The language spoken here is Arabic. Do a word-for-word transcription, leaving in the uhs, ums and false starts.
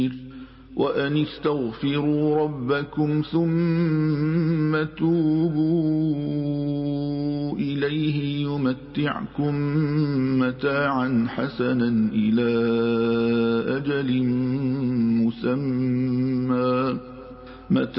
وأن استغفروا ربكم ثم توبوا إليه يمتعكم متاعا حسنا إلى أجل مسمى